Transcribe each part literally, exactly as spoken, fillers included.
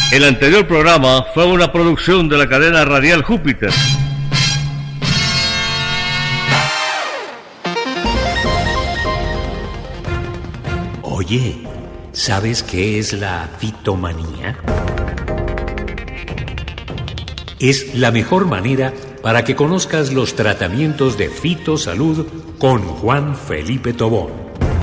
El anterior programa fue una producción de la cadena radial Júpiter. Oye, ¿sabes qué es la fitomanía? Es la mejor manera para que conozcas los tratamientos de fitosalud con Juan Felipe Tobón.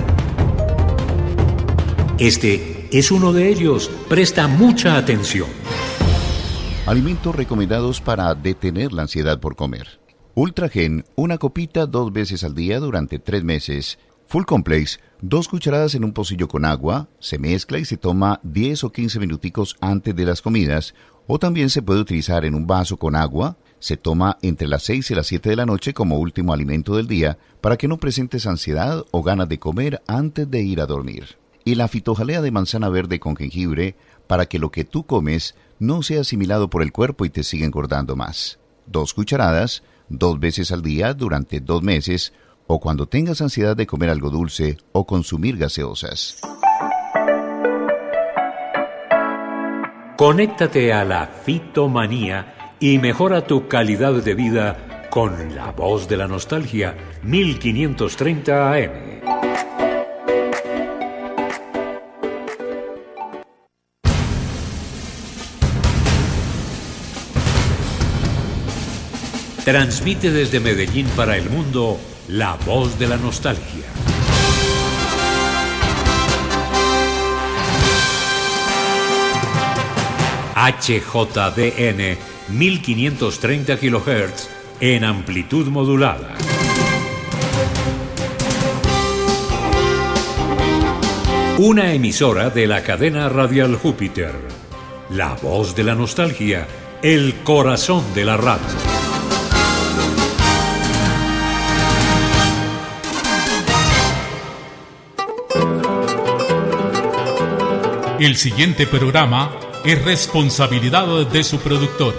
Este es uno de ellos. Presta mucha atención. Alimentos recomendados para detener la ansiedad por comer. Ultragen, una copita dos veces al día durante tres meses. Full Complex, dos cucharadas en un pocillo con agua, se mezcla y se toma diez o quince minuticos antes de las comidas, o también se puede utilizar en un vaso con agua, se toma entre las seis y las siete de la noche como último alimento del día para que no presentes ansiedad o ganas de comer antes de ir a dormir. Y la fitojalea de manzana verde con jengibre para que lo que tú comes no sea asimilado por el cuerpo y te siga engordando más. Dos cucharadas, dos veces al día durante dos meses, o cuando tengas ansiedad de comer algo dulce o consumir gaseosas. Conéctate a la fitomanía y mejora tu calidad de vida con La Voz de la Nostalgia, mil quinientos treinta A M. Transmite desde Medellín para el mundo La Voz de la Nostalgia. H J D N mil quinientos treinta kilohertz en amplitud modulada. Una emisora de la cadena radial Júpiter. La Voz de la Nostalgia, el corazón de la radio. El siguiente programa es responsabilidad de su productor.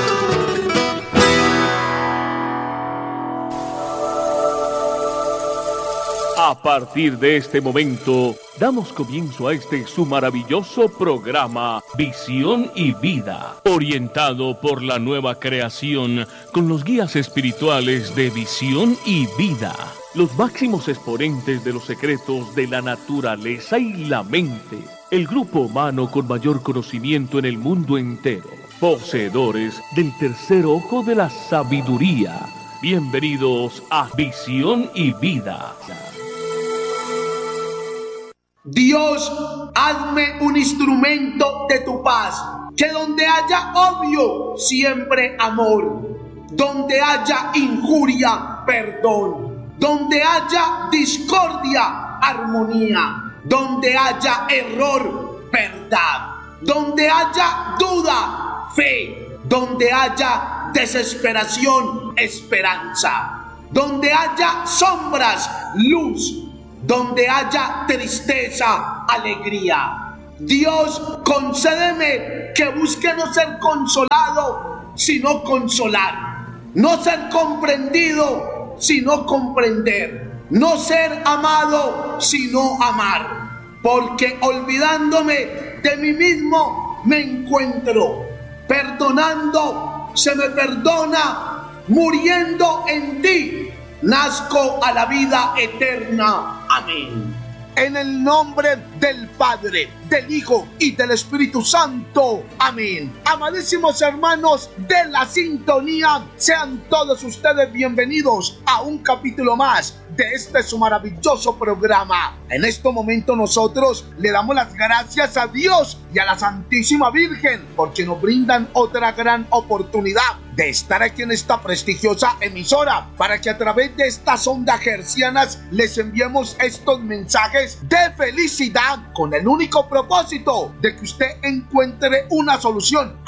A partir de este momento, damos comienzo a este su maravilloso programa Visión y Vida, orientado por la nueva creación con los guías espirituales de Visión y Vida, los máximos exponentes de los secretos de la naturaleza y la mente, el grupo humano con mayor conocimiento en el mundo entero, poseedores del tercer ojo de la sabiduría. Bienvenidos a Visión y Vida. Dios, hazme un instrumento de tu paz, que donde haya odio, siempre amor, donde haya injuria, perdón, donde haya discordia, armonía, donde haya error, verdad, donde haya duda, fe, donde haya desesperación, esperanza, donde haya sombras, luz, donde haya tristeza, alegría. Dios, concédeme que busque no ser consolado, sino consolar, no ser comprendido, sino comprender, no ser amado, sino amar, porque olvidándome de mí mismo me encuentro, perdonando se me perdona, muriendo en ti nazco a la vida eterna. Amén. En el nombre del Padre, del Hijo y del Espíritu Santo. Amén. Amadísimos hermanos de la sintonía, sean todos ustedes bienvenidos a un capítulo más de este su maravilloso programa. En este momento nosotros le damos las gracias a Dios y a la Santísima Virgen porque nos brindan otra gran oportunidad de estar aquí en esta prestigiosa emisora para que a través de estas ondas hercianas les enviemos estos mensajes de felicidad con el único propósito de que usted encuentre una solución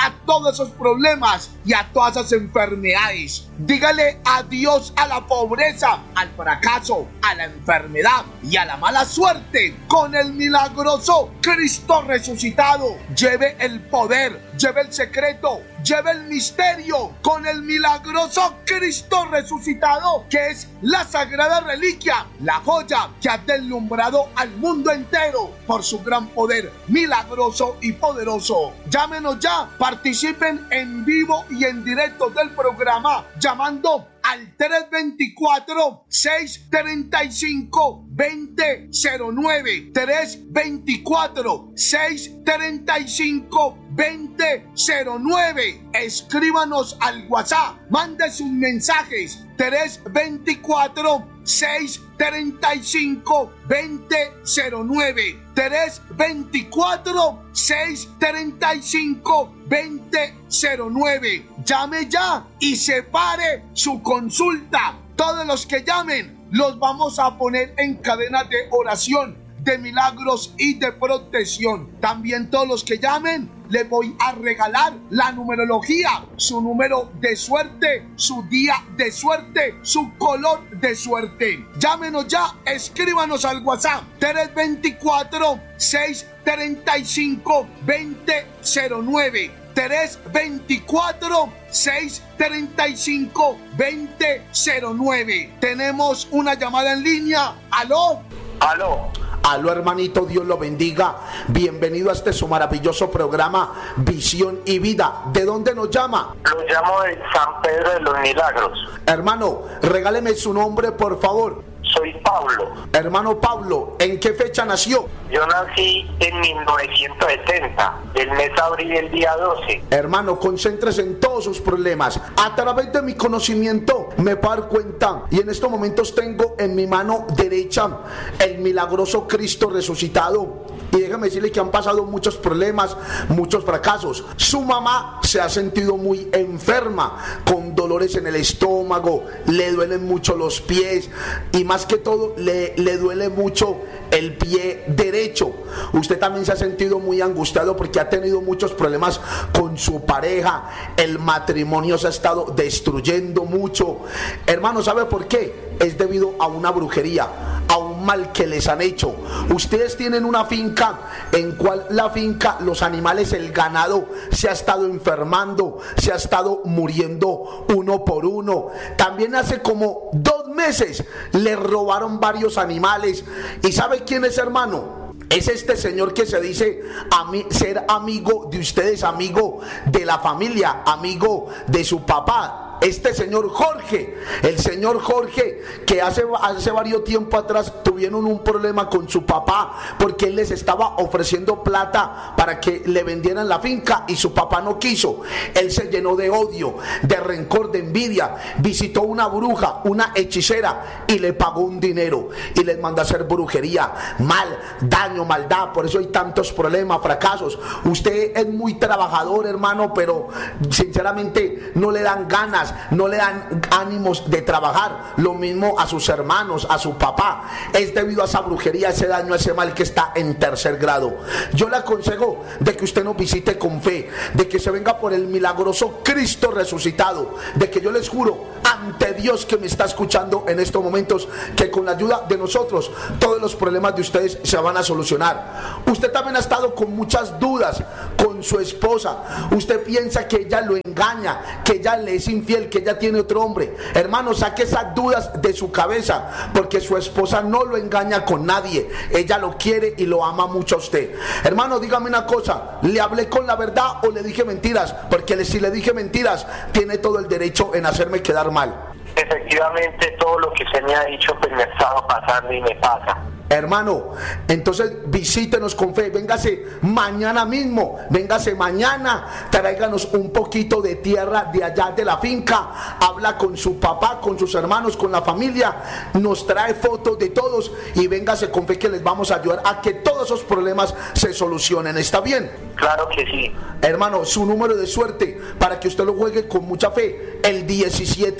a todos esos problemas y a todas esas enfermedades. Dígale adiós a la pobreza, al fracaso, a la enfermedad y a la mala suerte con el milagroso Cristo resucitado. Lleve el poder, lleve el secreto, lleve el misterio con el milagroso Cristo resucitado, que es la sagrada reliquia, la joya que ha deslumbrado al mundo entero por su gran poder milagroso y poderoso. Llámenos ya, participen en vivo y en directo del programa llamando al tres dos cuatro, seis tres cinco, dos cero cero nueve, tres dos cuatro, seis tres cinco, dos cero cero nueve. Escríbanos al WhatsApp, mande sus mensajes tres dos cuatro, seis tres cinco, dos cero cero nueve, tres dos cuatro, seis tres cinco, dos cero cero nueve. Llame ya y separe su consulta. Todos los que llamen los vamos a poner en cadena de oración, de milagros y de protección. También todos los que llamen les voy a regalar la numerología, su número de suerte, su día de suerte, su color de suerte. Llámenos ya, escríbanos al WhatsApp tres dos cuatro, seis tres cinco, dos cero cero nueve, tres dos cuatro, seis tres cinco, dos cero cero nueve. Tenemos una llamada en línea. ¿Aló? Aló. Aló, hermanito, Dios lo bendiga. Bienvenido a este su maravilloso programa Visión y Vida. ¿De dónde nos llama? Lo llamo de San Pedro de los Milagros. Hermano, regáleme su nombre, por favor. Soy Pablo. Hermano Pablo, ¿en qué fecha nació? Yo nací en mil novecientos setenta, el mes de abril, el día doce. Hermano, concéntrese en todos sus problemas. A través de mi conocimiento me puedo dar cuenta, y en estos momentos tengo en mi mano derecha el milagroso Cristo resucitado. Y déjame decirle que han pasado muchos problemas, muchos fracasos. Su mamá se ha sentido muy enferma, con dolores en el estómago, le duelen mucho los pies y más que todo le, le duele mucho el pie derecho. Usted también se ha sentido muy angustiado porque ha tenido muchos problemas con su pareja. El matrimonio se ha estado destruyendo mucho. Hermano, ¿sabe por qué? Es debido a una brujería, a un mal que les han hecho. Ustedes tienen una finca en cual la finca, los animales, el ganado se ha estado enfermando, se ha estado muriendo uno por uno. También hace como dos meses le robaron varios animales. ¿Y sabe quién es, hermano? Es este señor que se dice a mí, ser amigo de ustedes, amigo de la familia, amigo de su papá. Este señor Jorge, el señor Jorge, que hace, hace varios tiempo atrás tuvieron un problema con su papá porque él les estaba ofreciendo plata para que le vendieran la finca y su papá no quiso. Él se llenó de odio, de rencor, de envidia, visitó una bruja, una hechicera y le pagó un dinero y les mandó a hacer brujería, mal, daño, maldad. Por eso hay tantos problemas, fracasos. Usted es muy trabajador, hermano, pero sinceramente no le dan ganas, no le dan ánimos de trabajar. Lo mismo a sus hermanos, a su papá. Es debido a esa brujería, ese daño, ese mal que está en tercer grado. Yo le aconsejo de que usted nos visite con fe, de que se venga por el milagroso Cristo resucitado, de que yo les juro ante Dios que me está escuchando en estos momentos, que con la ayuda de nosotros todos los problemas de ustedes se van a solucionar. Usted también ha estado con muchas dudas con su esposa. Usted piensa que ella lo engaña, que ella le es infiel, que ella tiene otro hombre. Hermano, saque esas dudas de su cabeza, porque su esposa no lo engaña con nadie. Ella lo quiere y lo ama mucho a usted. Hermano, dígame una cosa, ¿le hablé con la verdad o le dije mentiras? Porque si le dije mentiras, tiene todo el derecho en hacerme quedar mal. Efectivamente, todo lo que se me ha dicho pues me ha estado pasando y me pasa. Hermano, entonces visítenos con fe, véngase mañana mismo, véngase mañana, tráiganos un poquito de tierra de allá de la finca, habla con su papá, con sus hermanos, con la familia, nos trae fotos de todos y véngase con fe que les vamos a ayudar a que todos esos problemas se solucionen. ¿Está bien? Claro que sí. Hermano, su número de suerte para que usted lo juegue con mucha fe, el diecisiete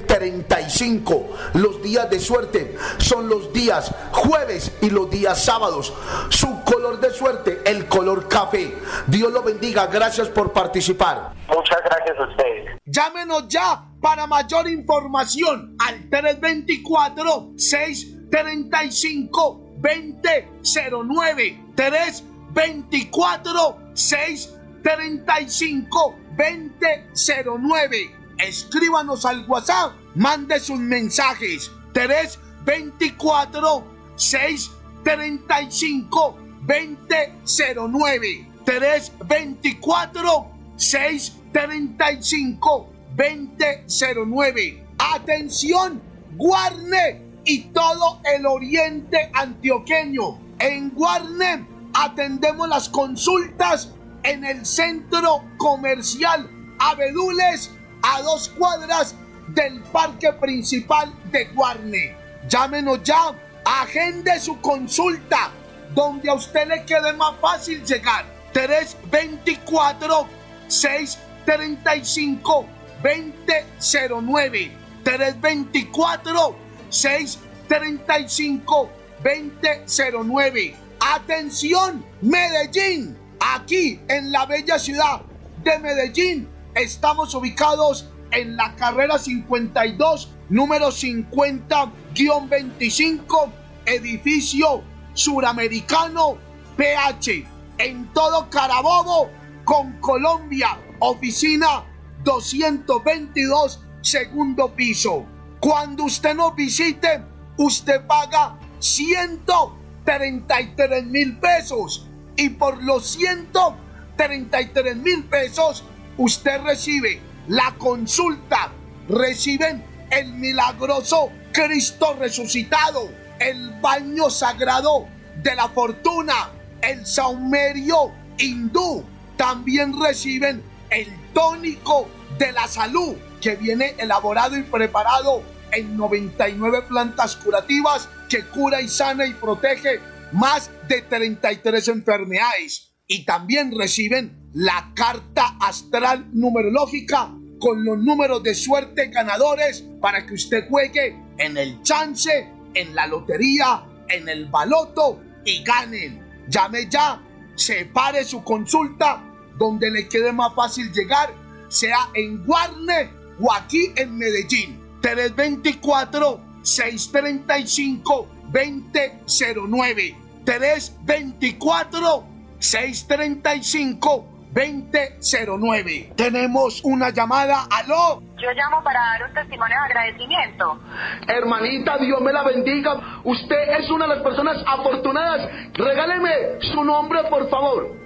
treinta y cinco. Los días de suerte son los días jueves y los días sábados. Su color de suerte, el color café. Dios lo bendiga, gracias por participar. Muchas gracias a ustedes. Llámenos ya para mayor información al tres dos cuatro, seis tres cinco, dos cero cero nueve. tres dos cuatro, seis tres cinco, dos cero cero nueve. Escríbanos al WhatsApp, mande sus mensajes. tres dos cuatro, seis tres cinco, dos cero cero nueve. tres dos cuatro, seis tres cinco, dos cero nueve. Atención, Guarne y todo el oriente antioqueño. En Guarne atendemos las consultas en el centro comercial Abedules, a dos cuadras del parque principal de Guarne. Llámenos ya, agende su consulta donde a usted le quede más fácil llegar. tres dos cuatro, seis tres cinco, dos cero nueve. tres dos cuatro, seis tres cinco, dos cero nueve. Atención, Medellín. Aquí en la bella ciudad de Medellín estamos ubicados en la carrera cincuenta y dos, número cincuenta veinticinco, edificio suramericano P H, en todo Carabobo con Colombia, oficina doscientos veintidós, segundo piso. Cuando usted nos visite, usted paga ciento treinta y tres mil pesos, y por los ciento treinta y tres mil pesos usted recibe la consulta, reciben el milagroso Cristo resucitado, el baño sagrado de la fortuna, el saumerio hindú. También reciben el tónico de la salud, que viene elaborado y preparado en noventa y nueve plantas curativas, que cura y sana y protege más de treinta y tres enfermedades. Y también reciben la carta astral numerológica con los números de suerte ganadores para que usted juegue en el chance, en la lotería, en el baloto y ganen. Llame ya, separe su consulta donde le quede más fácil llegar, sea en Guarne o aquí en Medellín. tres dos cuatro, seis tres cinco, dos cero nueve. tres dos cuatro, seis tres cinco, dos cero nueve. Tenemos una llamada. ¡Aló! Yo llamo para dar un testimonio de agradecimiento. Hermanita, Dios me la bendiga. Usted es una de las personas afortunadas. Regáleme su nombre, por favor.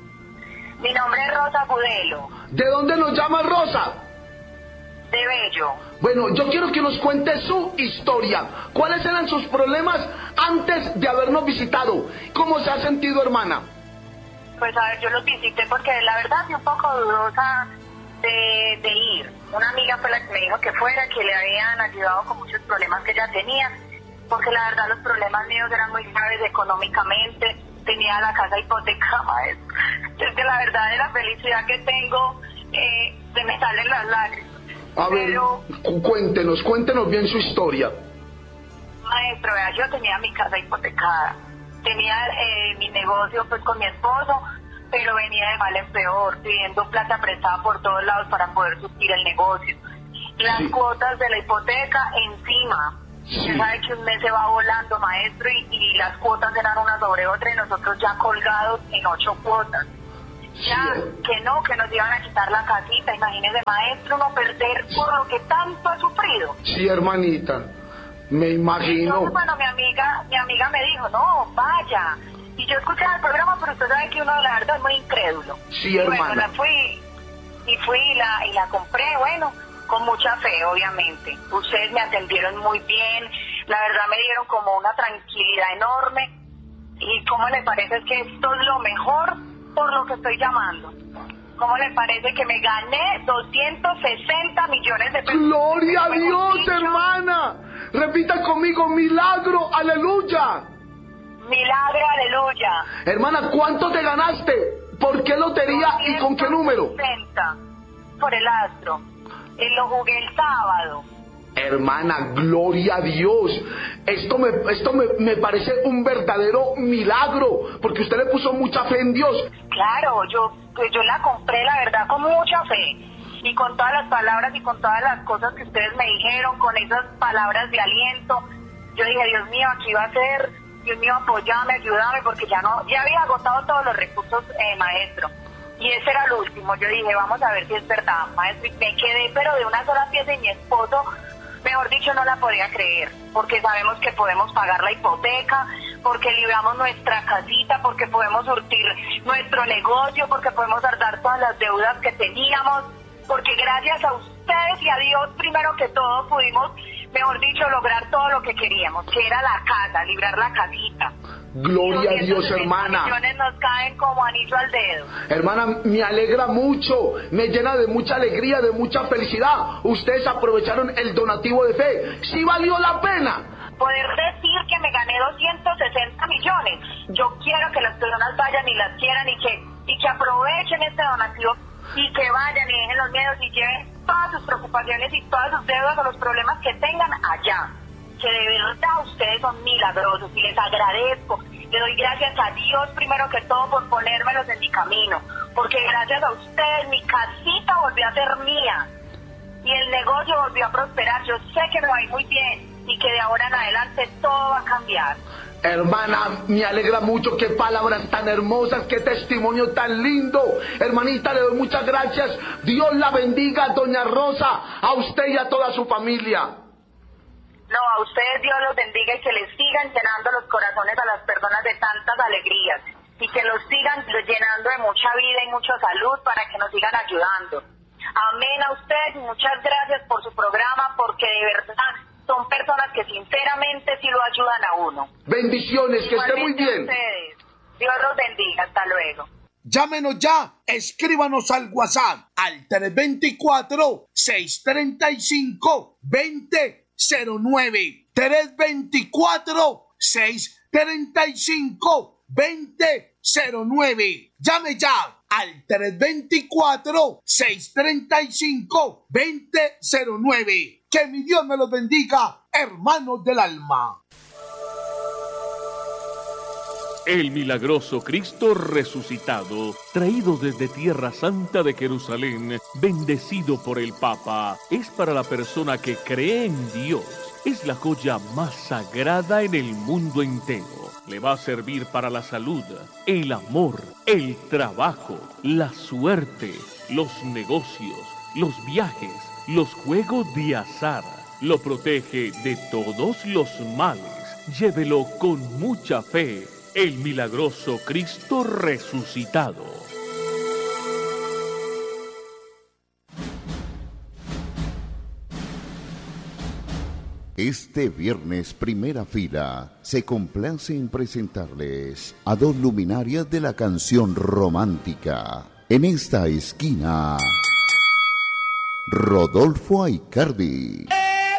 Mi nombre es Rosa Budelo. ¿De dónde nos llama Rosa? De Bello. Bueno, yo quiero que nos cuente su historia. ¿Cuáles eran sus problemas antes de habernos visitado? ¿Cómo se ha sentido, hermana? Pues a ver, yo los visité porque la verdad estoy un poco dudosa de, de ir. Una amiga fue la que me dijo que fuera, que le habían ayudado con muchos problemas que ella tenía, porque la verdad los problemas míos eran muy graves económicamente. Tenía la casa hipotecada. Es que la verdad de la felicidad que tengo, eh, se me salen las lágrimas. A Pero, ver, cuéntenos, cuéntenos bien su historia. Maestro, vea, yo tenía mi casa hipotecada. Tenía eh, mi negocio pues con mi esposo, pero venía de mal en peor, pidiendo plata prestada por todos lados para poder subir el negocio. Las sí. cuotas de la hipoteca encima. Sí. Usted sabe que un mes se va volando, maestro, y, y las cuotas eran una sobre otra y nosotros ya colgados en ocho cuotas. Ya, sí. que no, que nos iban a quitar la casita. Imagínese, maestro, no perder por lo que tanto ha sufrido. Sí, hermanita. Me imagino. Entonces, bueno, mi amiga, mi amiga me dijo, no, vaya. Y yo escuché el programa, pero usted sabe que uno, la verdad, es muy incrédulo. Sí, y hermana. Bueno, la fui, y fui y la, y la compré, bueno, con mucha fe, obviamente. Ustedes me atendieron muy bien, la verdad me dieron como una tranquilidad enorme. Y cómo le parece que esto es lo mejor por lo que estoy llamando. ¿Cómo le parece que me gané doscientos sesenta millones de pesos? ¡Gloria a Dios, hermana! Repita conmigo, milagro, aleluya. Milagro, aleluya. Hermana, ¿cuánto te ganaste? ¿Por qué lotería y con qué número? sesenta por el astro. Y lo jugué el sábado. Hermana, gloria a Dios. Esto me, esto me, me parece un verdadero milagro, porque usted le puso mucha fe en Dios. Claro, yo, yo la compré, la verdad, con mucha fe. Y con todas las palabras y con todas las cosas que ustedes me dijeron, con esas palabras de aliento, yo dije, Dios mío, aquí va a ser, Dios mío, apoyame, ayúdame, porque ya no, ya había agotado todos los recursos, eh, maestro. Y ese era el último. Yo dije, vamos a ver si es verdad, maestro. Y me quedé, pero de una sola pieza, y mi esposo, mejor dicho, no la podía creer, porque sabemos que podemos pagar la hipoteca, porque libramos nuestra casita, porque podemos surtir nuestro negocio, porque podemos saldar todas las deudas que teníamos, porque gracias a ustedes y a Dios, primero que todo, pudimos, mejor dicho, lograr todo lo que queríamos, que era la casa, librar la casita. Gloria a Dios, hermana. Las millones nos caen como anillo al dedo. Hermana, me alegra mucho, me llena de mucha alegría, de mucha felicidad. Ustedes aprovecharon el donativo de fe. ¿Sí valió la pena? Poder decir que me gané doscientos sesenta millones. Yo quiero que las personas vayan y las quieran y que, y que aprovechen este donativo y que vayan y dejen los miedos y lleven todas sus preocupaciones y todas sus deudas o los problemas que tengan allá. Que de verdad ustedes son milagrosos y les agradezco. Le doy gracias a Dios primero que todo por ponérmelos en mi camino, porque gracias a ustedes mi casita volvió a ser mía y el negocio volvió a prosperar. Yo sé que me va a ir muy bien y que de ahora en adelante todo va a cambiar. Hermana, me alegra mucho, qué palabras tan hermosas, qué testimonio tan lindo. Hermanita, le doy muchas gracias. Dios la bendiga, doña Rosa, a usted y a toda su familia. No, a ustedes Dios los bendiga y que les sigan llenando los corazones a las personas de tantas alegrías y que los sigan llenando de mucha vida y mucha salud para que nos sigan ayudando. Amén a ustedes y muchas gracias por su programa, porque de verdad son personas que sinceramente sí lo ayudan a uno. Bendiciones, que esté muy bien. Ustedes. Dios los bendiga, hasta luego. Llámenos ya, escríbanos al WhatsApp al tres dos cuatro, seis tres cinco, dos cero cero nueve, tres dos cuatro, seis tres cinco, dos cero cero nueve. Llame ya al tres dos cuatro, seis tres cinco, dos cero cero nueve. Que mi Dios me los bendiga, hermanos del alma. El milagroso Cristo resucitado, traído desde Tierra Santa de Jerusalén, bendecido por el Papa, es para la persona que cree en Dios. Es la joya más sagrada en el mundo entero. Le va a servir para la salud, el amor, el trabajo, la suerte, los negocios, los viajes, los juegos de azar. Lo protege de todos los males. Llévelo con mucha fe. El milagroso Cristo resucitado. Este viernes, Primera Fila se complace en presentarles a dos luminarias de la canción romántica. En esta esquina, Rodolfo Aicardi.